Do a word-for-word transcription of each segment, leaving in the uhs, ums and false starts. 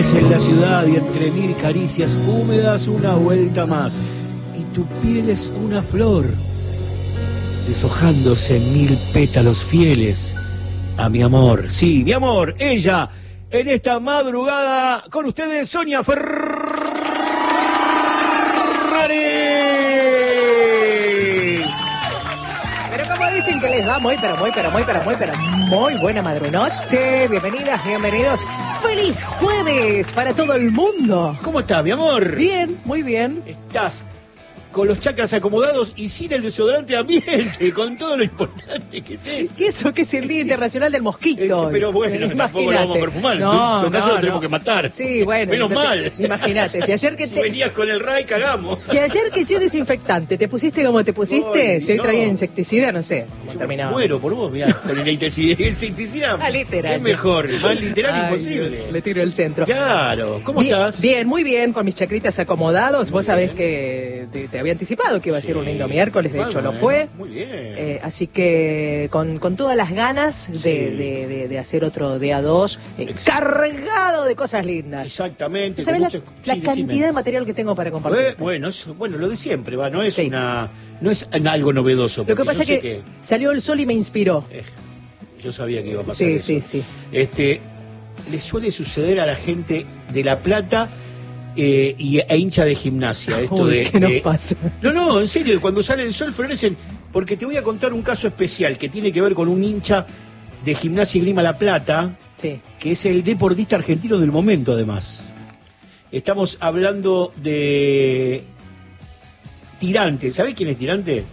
Amanece en la ciudad y entre mil caricias húmedas una vuelta más. Y tu piel es una flor, deshojándose en mil pétalos fieles a mi amor. Sí, mi amor, ella, en esta madrugada, con ustedes, Sonia Ferraris. Pero como dicen que les va muy, pero muy, pero muy, pero muy, pero muy buena madrunoche. Bienvenidas, bienvenidos. ¡Feliz jueves para todo el mundo! ¿Cómo estás, mi amor? Bien, muy bien. Estás con los chakras acomodados y sin el desodorante ambiente, con todo lo importante que es eso. ¿Qué eso? Que es el Día Internacional del Mosquito. Es, pero bueno, Imagínate. Tampoco lo vamos a perfumar. No, en todo caso no, lo tenemos no. que matar. Sí, bueno. Menos no, mal. Imagínate, si ayer que si te... venías con el Ray, cagamos. Si ayer que eché desinfectante, te pusiste como te pusiste, Ay, si hoy no. traía insecticida, no sé cómo Yo terminaba. muero por vos, mirá, con el insecticida. Ah, literal. Qué mejor, más literal Ay, imposible. Le tiro el centro. Claro, ¿cómo bien, estás? Bien, muy bien, con mis chacritas acomodados. Muy Vos sabés bien. que te, te había anticipado que iba a ser Sí. un lindo miércoles, de hecho Bueno, lo fue. Muy bien. Eh, así que con, con todas las ganas de, Sí. de, de, de hacer otro D A dos eh, Ex- cargado de cosas lindas. Exactamente. ¿Sabés con la, muchas- la sí, cantidad decime. de material que tengo para compartir? Eh, Bueno, es, bueno, lo de siempre, va, no es Sí. una, no es algo novedoso. Lo que porque pasa yo es que, sé salió el sol y me inspiró. Eh, yo sabía que iba a pasar Sí, eso. sí, sí. Este, le suele suceder a la gente de La Plata eh, y e hincha de gimnasia. Esto Uy, de, ¿qué nos de- pasa? No, no, en serio, cuando sale el sol florecen. Porque te voy a contar un caso especial que tiene que ver con un hincha de Gimnasia y Grima La Plata, Sí. que es el deportista argentino del momento, además. Estamos hablando de Tirante. ¿Sabés quién es Tirante?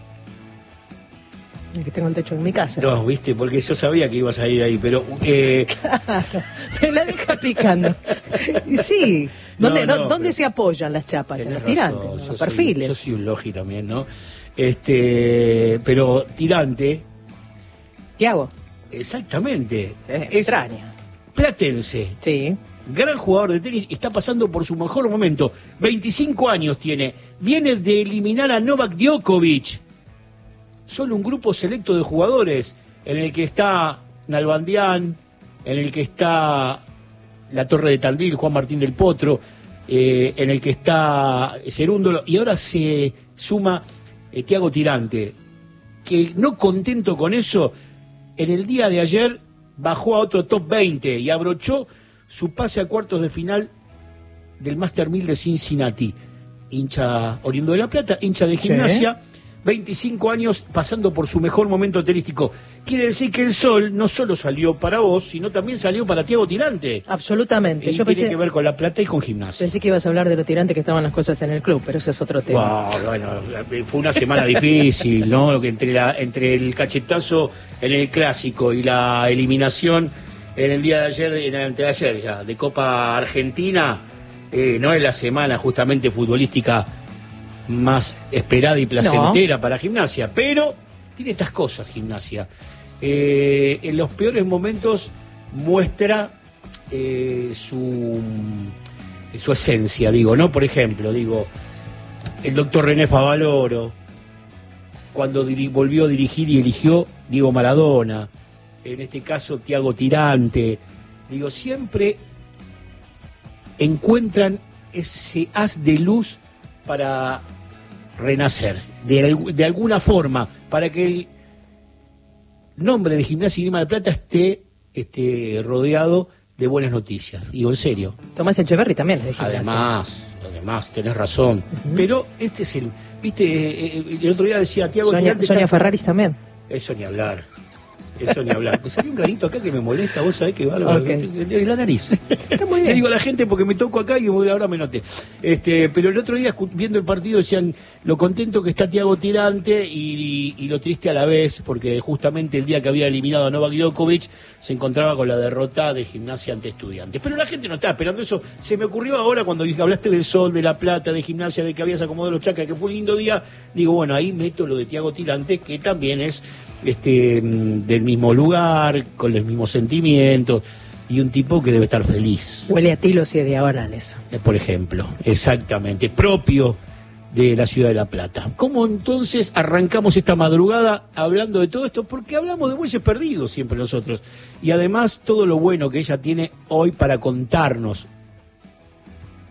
El que tengo el techo en mi casa. No, viste, porque yo sabía que ibas a ir ahí, pero... eh, Me la deja picando. Y sí. ¿Dónde, No, dó- no, ¿dónde pero- se apoyan las chapas? En tenés los tirantes, razón, en yo los soy- perfiles. Yo soy un logi también, ¿no? Este, pero Tirante, Tiago. exactamente, Es es extraña. platense. Sí. Gran jugador de tenis, está pasando por su mejor momento. veinticinco años tiene. Viene de eliminar a Novak Djokovic. Solo un grupo selecto de jugadores, en el que está Nalbandián, en el que está la Torre de Tandil, Juan Martín del Potro, eh, en el que está Cerúndolo, y ahora se suma eh, Tiago Tirante, que no contento con eso, en el día de ayer bajó a otro top veinte y abrochó su pase a cuartos de final del Master mil de Cincinnati. Hincha oriundo de La Plata, hincha de Gimnasia, veinticinco años pasando por su mejor momento tenístico. Quiere decir que el sol no solo salió para vos, sino también salió para Tiago Tirante. Absolutamente. Y Yo tiene pensé, que ver con La Plata y con Gimnasia. pensé que ibas a hablar de lo tirante que estaban las cosas en el club, pero eso es otro tema. Wow, bueno, fue una semana difícil, ¿no? Que entre, la, entre el cachetazo en el Clásico y la eliminación en el día de ayer, en el anteayer ya, de Copa Argentina, eh, no es la semana justamente futbolística más esperada y placentera no. para Gimnasia, pero tiene estas cosas Gimnasia. Eh, en los peores momentos muestra eh, su, su esencia, digo, ¿no? Por ejemplo, digo, el doctor René Favaloro, cuando diri- volvió a dirigir y eligió Diego Maradona, en este caso Tiago Tirante, digo, siempre encuentran ese haz de luz para renacer, de, de alguna forma, para que el nombre de Gimnasia y Grima de Plata esté, esté rodeado de buenas noticias. Digo, en serio. Tomás Echeverri también es de Gimnasia. Además, además, tenés razón. Uh-huh. Pero este es el... Viste, eh, el otro día decía Tiago... Sonia, Sonia está... Ferraris también. Eso ni hablar. Eso ni hablar. Me salió un granito acá que me molesta, vos sabés que va okay. de la nariz. Está muy bien. Le digo a la gente porque me toco acá y ahora me noté. Este, pero el otro día viendo el partido decían lo contento que está Tiago Tirante y, y, y lo triste a la vez, porque justamente el día que había eliminado a Novak Djokovic se encontraba con la derrota de Gimnasia ante Estudiantes. Pero la gente no está esperando eso. Se me ocurrió ahora cuando hablaste del sol, de La Plata, de Gimnasia, de que habías acomodado los chakras, que fue un lindo día. Digo, bueno, ahí meto lo de Tiago Tirante, que también es este del mismo lugar, con los mismos sentimientos, y un tipo que debe estar feliz. Huele a tilos y a diagonales. Por ejemplo, exactamente, propio de la ciudad de La Plata. ¿Cómo entonces arrancamos esta madrugada hablando de todo esto? Porque hablamos de bueyes perdidos siempre nosotros. Y además todo lo bueno que ella tiene hoy para contarnos,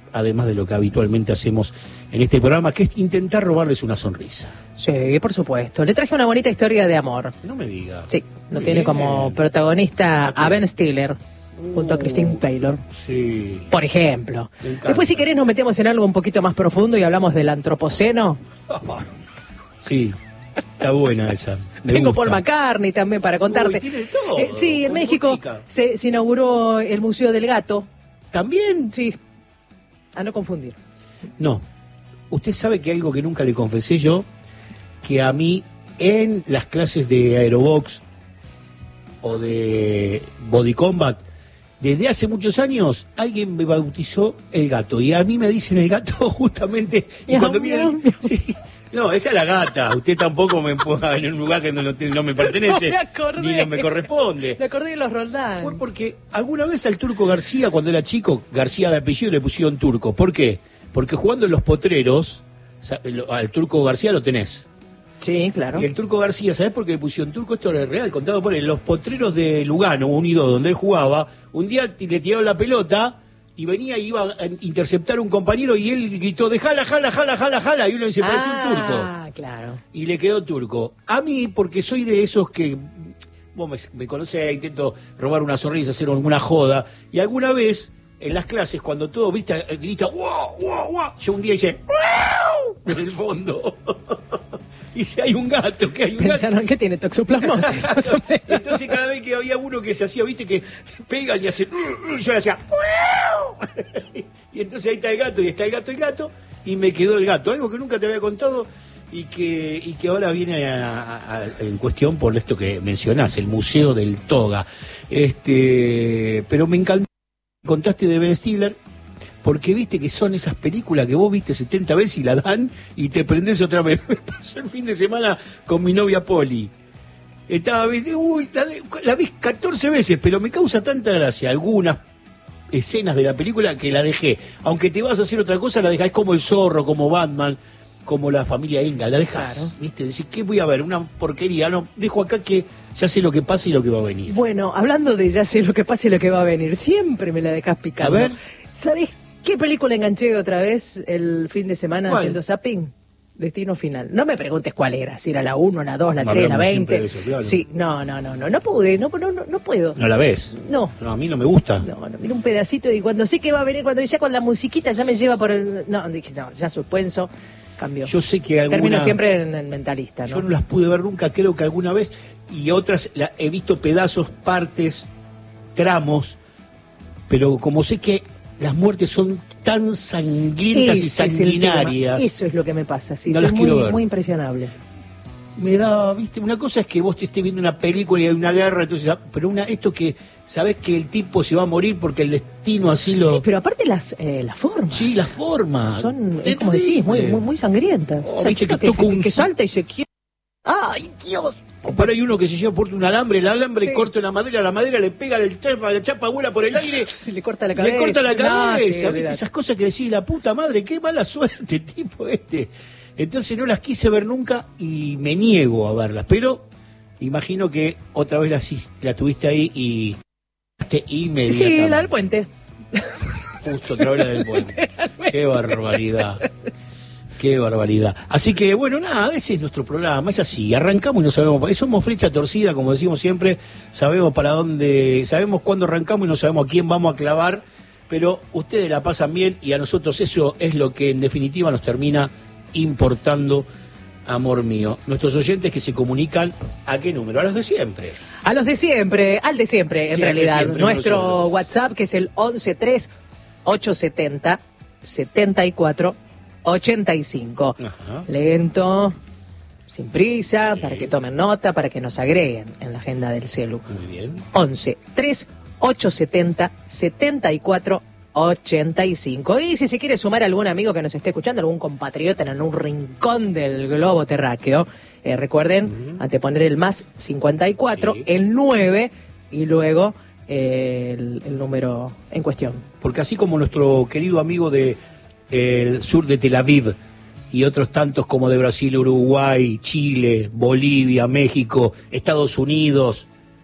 además de lo que habitualmente hacemos en este programa, que es intentar robarles una sonrisa. Sí, por supuesto. Le traje una bonita historia de amor. No me diga. Sí, lo Muy tiene bien. como protagonista ¿A a quién? Ben Stiller, junto a Christine Taylor. Sí. Por ejemplo. Me encanta. Después, si querés, nos metemos en algo un poquito más profundo y hablamos del antropoceno. Sí, está buena esa. Me Tengo gusta. Paul McCartney también para contarte. Uy, tiene de todo. Eh, sí, en Con México música. se, se inauguró el Museo del Gato. ¿También? Sí, a no confundir. No. Usted sabe que algo que nunca le confesé yo, que a mí en las clases de aerobox o de body combat, desde hace muchos años alguien me bautizó el gato y a mí me dicen el gato justamente y Miau, cuando miran, miau, miau. sí, no, esa es la gata, usted tampoco me ponga en un lugar que no, no, no me pertenece No me acordé. ni no me corresponde. Me acordé de los Roldán. Fue porque alguna vez al Turco García, cuando era chico, García de apellido, le pusieron Turco. ¿Por qué? Porque jugando en los potreros, sa- lo- al Turco García lo tenés. Sí, claro. Y el Turco García, ¿sabés por qué le pusieron Turco? Esto es real, contado por él. Los potreros de Lugano, unido donde él jugaba, un día t- le tiraron la pelota y venía y iba a interceptar un compañero y él gritó, dejala, jala, jala, jala, jala, y uno se parecía un turco. Ah, claro. Y le quedó Turco. A mí, porque soy de esos que, vos me, me conocés, intento robar una sonrisa, hacer alguna joda, y alguna vez, en las clases, cuando todo, viste, grita, wow, wow, wow, yo un día hice, wow, en el fondo. Y si hay un gato, que hay un gato. Pensaron que tiene toxoplasmosis, más o menos. Entonces cada vez que había uno que se hacía, viste, que pegan y hacen, yo le hacía, y entonces ahí está el gato, y está el gato, el gato, y me quedó el gato, algo que nunca te había contado y que y que ahora viene a- a- a- en cuestión por esto que mencionás, el Museo del Toga. Este, pero me encantó, contaste de Ben Stiller, porque viste que son esas películas que vos viste setenta veces y la dan y te prendés otra vez. Me pasó el fin de semana con mi novia Poli. Estaba, viste, uy, la, de- la vi catorce veces, pero me causa tanta gracia algunas escenas de la película que la dejé. Aunque te vas a hacer otra cosa, la dejás. Es como El Zorro, como Batman, como la familia Inga, la dejás. Claro. ¿Viste? Decís, ¿qué voy a ver? Una porquería. No, dejo acá que ya sé lo que pasa y lo que va a venir. Bueno, hablando de ya sé lo que pasa y lo que va a venir, siempre me la dejas picando. A ver. ¿Sabés qué película enganché otra vez el fin de semana ¿Cuál? haciendo zapping? Destino Final. No me preguntes cuál era, si era la uno, la dos, la No tres, la hablamos siempre veinte. de eso, claro. Sí, no, no, no, no, no pude, no, no, no, no puedo. ¿No la ves? No. No, a mí no me gusta. No, no, mira un pedacito y cuando sé que va a venir, cuando ya con la musiquita ya me lleva por el... No, dije, no, ya suspenso, cambió. Yo sé que alguna... Termino siempre en el mentalista, ¿no? Yo no las pude ver nunca, creo que alguna vez, y otras la, he visto pedazos, partes, tramos, pero como sé que las muertes son tan sangrientas y Ese es el tema. sanguinarias, Eso es lo que me pasa, sí, No soy las muy, quiero ver. muy impresionable. me da, viste, una cosa es que vos te estés viendo una película y hay una guerra, entonces, ah, pero una esto que sabés que el tipo se va a morir porque el destino así lo... Sí, pero aparte las, eh, las formas. Sí, la forma. Son, es como decís, muy, muy, muy sangrientas. Oh, O sea, viste chica que toca un- que salta y se quiere. ¡Ay, Dios! Pero hay uno que se lleva por un alambre, el alambre Sí. corta la madera, la madera le pega, el chapa, la chapa vuela por el aire, Se le corta la cabeza. le corta la No, cabeza, sí, ¿viste? olvidate. Esas cosas que decís, la puta madre, qué mala suerte, tipo este. Entonces no las quise ver nunca y me niego a verlas, pero imagino que otra vez la, hiciste- la tuviste ahí y inmediatamente. Sí, la del puente. Justo otra vez la del puente. Qué barbaridad. Qué barbaridad. Así que, bueno, nada, ese es nuestro programa, es así, arrancamos y no sabemos, somos flecha torcida, como decimos siempre, sabemos para dónde, sabemos cuándo arrancamos y no sabemos a quién vamos a clavar, pero ustedes la pasan bien y a nosotros eso es lo que en definitiva nos termina importando, amor mío. Nuestros oyentes que se comunican, ¿a qué número? A los de siempre. A los de siempre, al de siempre, en Sí, al de realidad. siempre, Nuestro uno solo. WhatsApp, que es el once tres ochocientos setenta setenta y cuatro ochenta y cinco. Ajá. Lento, sin prisa, Sí. para que tomen nota, para que nos agreguen en la agenda del celu. Muy bien. once tres ochocientos setenta setenta y cuatro ochenta y cinco. Y si se quiere sumar algún amigo que nos esté escuchando, algún compatriota en algún rincón del globo terráqueo, eh, recuerden Ujú. anteponer el más cincuenta y cuatro, Sí. el nueve y luego eh, el, el número en cuestión. Porque así como nuestro querido amigo de el sur de Tel Aviv y otros tantos como de Brasil, Uruguay, Chile, Bolivia, México, Estados Unidos,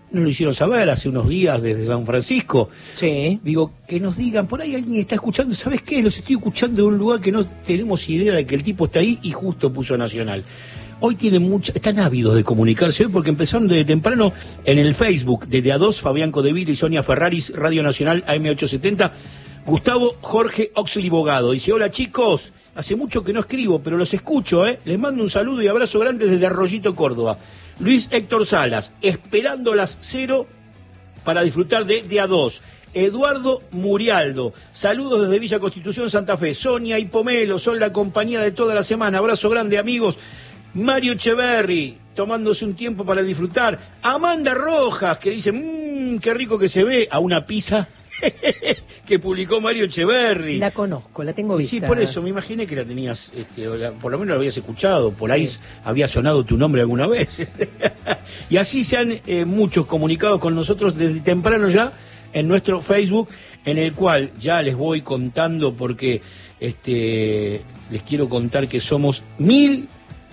nos lo hicieron saber hace unos días desde San Francisco. Sí. Digo, que nos digan, por ahí alguien está escuchando, ¿sabes qué? Los estoy escuchando de un lugar que no tenemos idea de que el tipo está ahí y justo puso Nacional. Hoy tienen mucha, están ávidos de comunicarse hoy porque empezaron desde temprano en el Facebook de De A dos, Fabián Codeville y Sonia Ferraris, Radio Nacional A M ochocientos setenta. Gustavo Jorge Oxley Bogado dice, hola chicos, hace mucho que no escribo, pero los escucho, ¿eh? Les mando un saludo y abrazo grande desde Arroyito, Córdoba. Luis Héctor Salas, esperando las cero para disfrutar de De A dos. Eduardo Murialdo, saludos desde Villa Constitución, Santa Fe. Sonia y Pomelo son la compañía de toda la semana, abrazo grande amigos. Mario Echeverry, tomándose un tiempo para disfrutar. Amanda Rojas, que dice, mmm, qué rico que se ve, a una pizza que publicó Mario Echeverry. La conozco, la tengo vista. Sí, por eso, me imaginé que la tenías, este, o la, por lo menos la habías escuchado, por sí. Ahí había sonado tu nombre alguna vez. Y así se han eh, muchos comunicado con nosotros desde temprano ya en nuestro Facebook, en el cual ya les voy contando porque este, les quiero contar que somos mil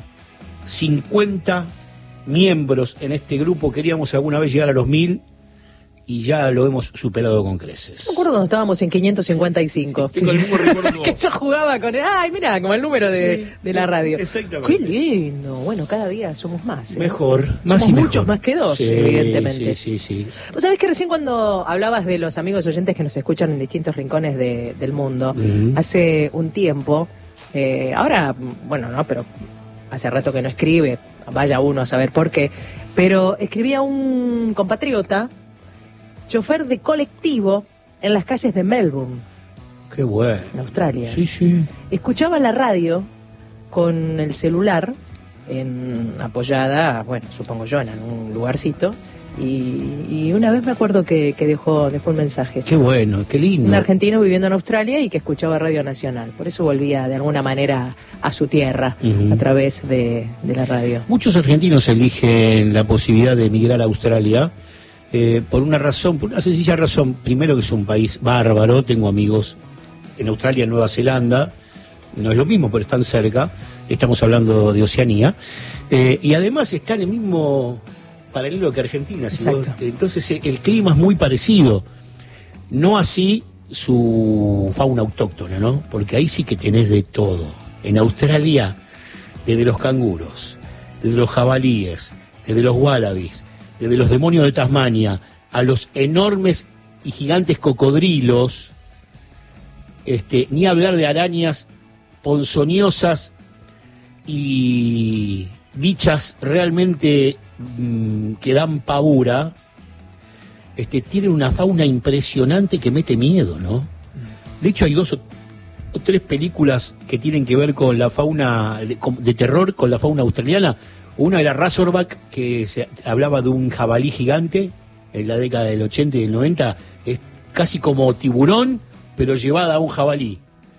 cincuenta miembros en este grupo. Queríamos alguna vez llegar a los mil y ya lo hemos superado con creces. Me acuerdo cuando estábamos en quinientos cincuenta y cinco. Sí, tengo el mismo recuerdo. Que yo jugaba con el, ay, mira, como el número de, sí, de la radio. Exactamente. Qué lindo. Bueno, cada día somos más. ¿eh? Mejor, más somos y mejor. Muchos más que dos, sí, evidentemente. Sí, sí, sí. Vos sabés que recién cuando hablabas de los amigos oyentes que nos escuchan en distintos rincones de, del mundo, uh-huh. hace un tiempo, eh, ahora, bueno, no, pero hace rato que no escribe, vaya uno a saber por qué, pero escribía un compatriota, chofer de colectivo en las calles de Melbourne. Qué bueno. En Australia. Sí, sí. Escuchaba la radio con el celular en, apoyada, bueno, supongo yo, en un lugarcito. Y, y una vez me acuerdo que, que dejó, dejó un mensaje. Qué bueno, qué lindo. Un argentino viviendo en Australia y que escuchaba Radio Nacional. Por eso volvía de alguna manera a su tierra, uh-huh. a través de, de la radio. Muchos argentinos eligen la posibilidad de emigrar a Australia. Eh, por una razón, por una sencilla razón. Primero que es un país bárbaro, tengo amigos en Australia, en Nueva Zelanda, no es lo mismo, pero están cerca, estamos hablando de Oceanía, eh, y además está en el mismo paralelo que Argentina, si vos, entonces el clima es muy parecido, no así su fauna autóctona, ¿no? Porque ahí sí que tenés de todo. En Australia, desde los canguros, desde los jabalíes, desde los wallabies, desde los demonios de Tasmania a los enormes y gigantes cocodrilos, este, ni hablar de arañas ponzoñosas y bichas realmente mmm, que dan pavura, este, tienen una fauna impresionante que mete miedo, ¿no? De hecho hay dos o, o tres películas que tienen que ver con la fauna de, de terror, con la fauna australiana. Una era Razorback, que se hablaba de un jabalí gigante en la década del ochenta y del noventa, es casi como Tiburón, pero llevada a un jabalí.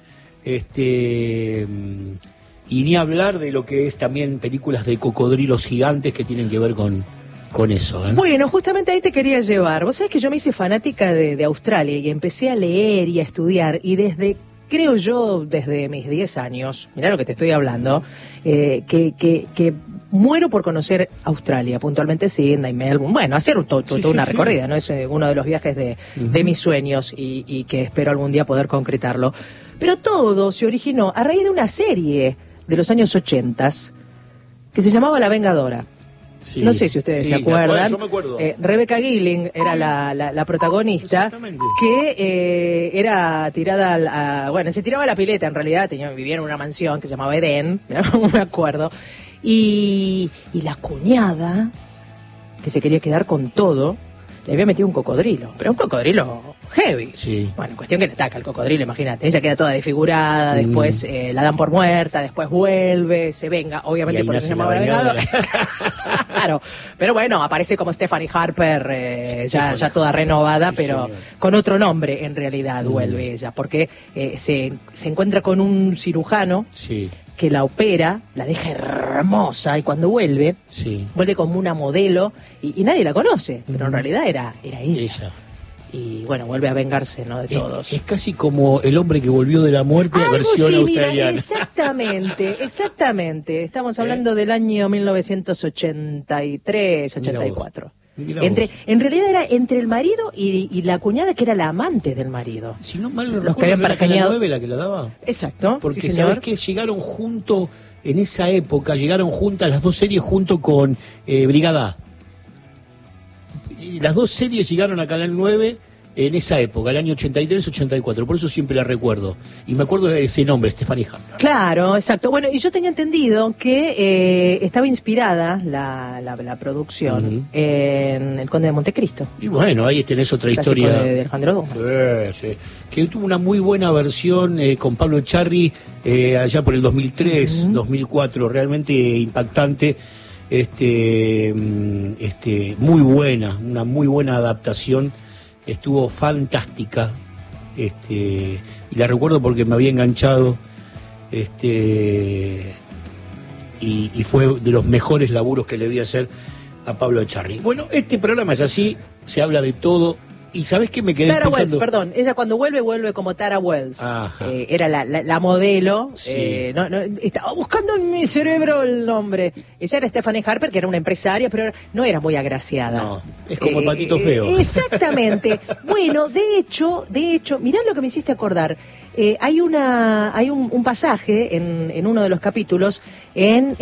Este, y ni hablar de lo que es también películas de cocodrilos gigantes que tienen que ver con, con eso, ¿eh? Bueno, justamente ahí te quería llevar. Vos sabés que yo me hice fanática de, de Australia y empecé a leer y a estudiar, y desde... creo yo, desde mis diez años, mirá lo que te estoy hablando, eh, que, que, que muero por conocer Australia, puntualmente Sydney, Melbourne, bueno, hacer to, to, sí, toda una sí, recorrida, sí. ¿no? Es uno de los viajes de, uh-huh. de mis sueños y, y que espero algún día poder concretarlo. Pero todo se originó a raíz de una serie de los años ochentas que se llamaba La Vengadora. Sí, no sé si ustedes sí, se acuerdan. Yo me acuerdo. Eh, Rebecca Gilling era la, la, la protagonista, que eh, era tirada a, a, bueno, se tiraba a la pileta en realidad, tenía, vivía en una mansión que se llamaba Edén, no me acuerdo, y, y la cuñada, que se quería quedar con todo, le había metido un cocodrilo, pero un cocodrilo heavy. Sí. Bueno, cuestión que le ataca al cocodrilo, imagínate. Ella queda toda desfigurada, mm. después eh, la dan por muerta, después vuelve, se venga, obviamente por eso se llamaba La Vengadora. Claro, pero bueno, aparece como Stephanie Harper, eh, ya, ya toda renovada, sí, pero señor. Con otro nombre en realidad vuelve mm. ella, porque eh, se, se encuentra con un cirujano. Sí. Que la opera, la deja hermosa, y cuando vuelve, sí. vuelve como una modelo, y, y nadie la conoce, pero mm. en realidad era, era ella. ella. Y bueno, vuelve a vengarse, ¿no? De todos. Es, es casi como El hombre que volvió de la muerte, algo versión sí, australiana. Mira, exactamente, exactamente. Estamos hablando ¿Eh? del año mil novecientos ochenta y tres, ochenta y cuatro. Entre, en realidad era entre el marido y, y la cuñada, que era la amante del marido. Si no mal no Los recuerdo, que habían ¿no era Canal paracaneado- nueve la que la daba? Exacto. Porque sí, sabes señor. que llegaron juntos, en esa época, llegaron juntas las dos series junto con eh, Brigada. Y las dos series llegaron a Canal nueve en esa época, el año ochenta y tres ochenta y cuatro, por eso siempre la recuerdo. Y me acuerdo de ese nombre, Stephanie Harper. Claro, exacto. Bueno, y yo tenía entendido que eh, estaba inspirada la, la, la producción Ujú. en El Conde de Montecristo. Y bueno, ahí tenés otra Clásico historia. de, de Alejandro Dumas. Sí, sí. Que tuvo una muy buena versión eh, con Pablo Echarri eh, allá por el dos mil tres, Ujú. dos mil cuatro, realmente impactante, este, mm, este, muy buena, una muy buena adaptación, estuvo fantástica, este, y la recuerdo porque me había enganchado, este, y, y fue de los mejores laburos que le vi hacer a Pablo Echarri. Bueno, este programa es así, se habla de todo. ¿Y sabes qué me quedé Tara Wells, pensando? perdón. Ella cuando vuelve, vuelve como Tara Wells. Ajá. Eh, era la, la, la modelo. Sí. eh, no, no, estaba buscando en mi cerebro el nombre. Ella era Stephanie Harper, que era una empresaria, pero no era muy agraciada. No, es como el patito feo. eh, exactamente. Bueno, de hecho, de hecho, mirá lo que me hiciste acordar. Eh, hay una, hay un, un pasaje en, en uno de los capítulos en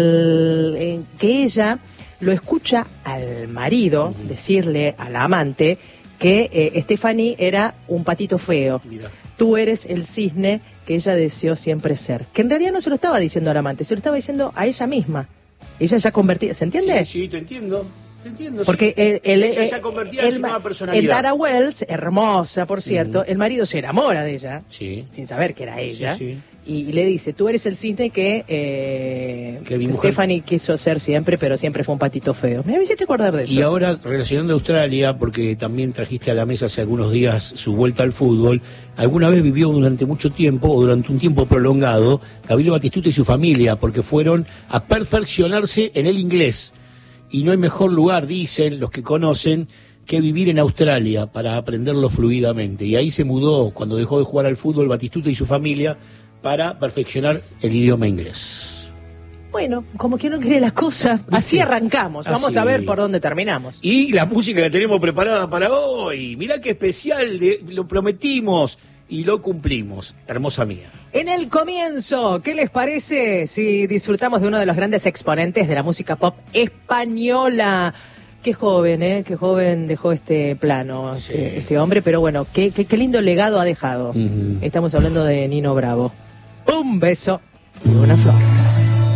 el en que ella lo escucha al marido Ujú. decirle a la amante que eh, Stephanie era un patito feo. Mira. Tú eres el cisne que ella deseó siempre ser. Que en realidad no se lo estaba diciendo al amante, se lo estaba diciendo a ella misma. Ella ya convertida, ¿se entiende? Sí, sí, te entiendo. Te entiendo. Porque sí. el, el, Ella el- ya convertida en el su ma- nueva personalidad. en Tara Wells, hermosa, por cierto, Ujú. el marido se enamora de ella, Sí. sin saber que era ella, Sí, sí. Y, y le dice, tú eres el cisne que, eh, Que mi mujer- Stephanie quiso ser siempre, pero siempre fue un patito feo. Me hiciste acordar de eso. Y ahora, relacionando a Australia, porque también trajiste a la mesa hace algunos días su vuelta al fútbol, alguna vez vivió durante mucho tiempo, o durante un tiempo prolongado, Gabriel Batistuta y su familia, porque fueron a perfeccionarse en el inglés. Y no hay mejor lugar, dicen los que conocen, que vivir en Australia para aprenderlo fluidamente. Y ahí se mudó, cuando dejó de jugar al fútbol, Batistuta y su familia, para perfeccionar el idioma inglés. Bueno, como que no quiere las cosas, así ¿Viste? arrancamos. Vamos Así. a ver por dónde terminamos. Y la música que tenemos preparada para hoy, mirá qué especial, de- lo prometimos y lo cumplimos, hermosa mía. En el comienzo, ¿qué les parece si disfrutamos de uno de los grandes exponentes de la música pop española? Qué joven, ¿eh? Qué joven dejó este plano, Sí. este, este hombre, pero bueno, qué, qué, qué lindo legado ha dejado. Ujú. Estamos hablando de Nino Bravo. Un beso y una flor.